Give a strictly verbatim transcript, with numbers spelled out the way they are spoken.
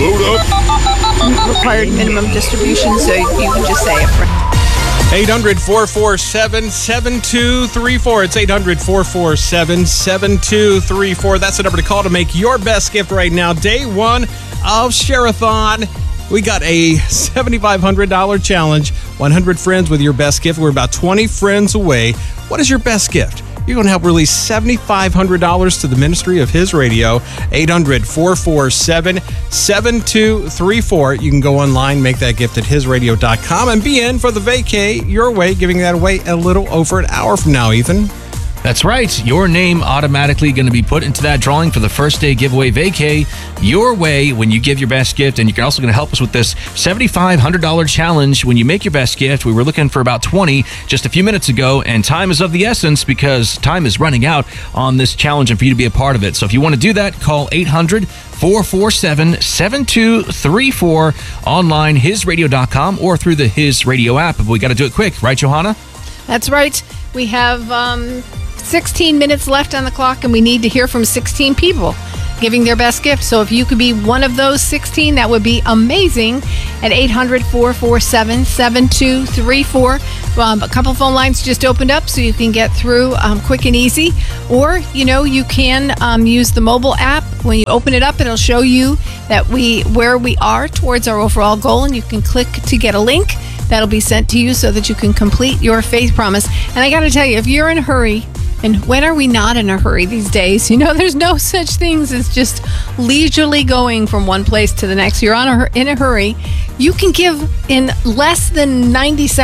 Load up. Required minimum distribution, so you can just say a friend. eight hundred, four four seven, seven two three four. It's eight hundred, four four seven, seven two three four. That's the number to call to make your best gift right now. Day one of Share-a-thon. We got a seven thousand five hundred dollars challenge. one hundred friends with your best gift. We're about twenty friends away. What is your best gift? You're going to help release seven thousand five hundred dollars to the ministry of His Radio. eight hundred, four four seven, seven two three four. You can go online, make that gift at his radio dot com, and be in for the vacay your way, giving that away a little over an hour from now, Ethan. That's right. Your name automatically going to be put into that drawing for the first day giveaway vacay your way when you give your best gift. And you're also going to help us with this seven thousand five hundred dollars challenge when you make your best gift. We were looking for about twenty just a few minutes ago, and time is of the essence because time is running out on this challenge and for you to be a part of it. So if you want to do that, call eight hundred, four four seven, seven two three four, online, his radio dot com, or through the His Radio app. But we got to do it quick, right, Johanna? That's right. We have um, sixteen minutes left on the clock, and we need to hear from sixteen people giving their best gift. So if you could be one of those sixteen, that would be amazing. At eight hundred, four four seven, seven two three four. Um, a couple phone lines just opened up, so you can get through um, quick and easy. Or, you know, you can um, use the mobile app. When you open it up, it'll show you that we where we are towards our overall goal, and you can click to get a link. That'll be sent to you so that you can complete your faith promise. And I got to tell you, if you're in a hurry, and when are we not in a hurry these days? You know, there's no such things as just leisurely going from one place to the next. You're on a, in a hurry. You can give in less than ninety seconds.